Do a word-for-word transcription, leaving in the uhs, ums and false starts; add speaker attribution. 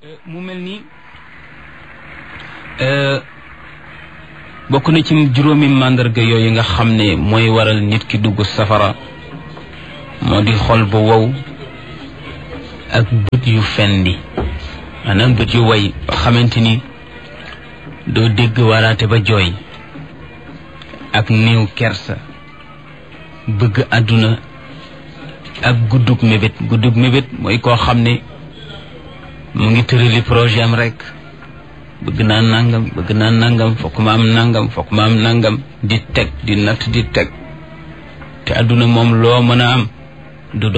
Speaker 1: mu mel ni bokk na ci juróomi màndarga yooyu nga xam ne mooy waral nit ki dugg safara moo di xol bu wow ak bët yu fendi maanaam bët yu way ba xamante ni doo dégg waraate ba jooy ak néew kersa bëgg àdduna ak guddug mébét guddug mébét mooy koo xam ne mu ngi tërali projet am rek bëgg naa nangam bëgg naa nangam fokk ma am nangam fokk ma am nangam di teg di natt di teg te àdduna moom loo mën a am du